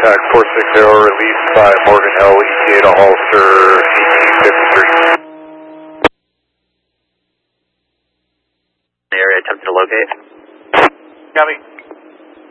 contact 460, released by Morgan Hill, ETA to Holster, 1853. Area attempting to locate. Copy.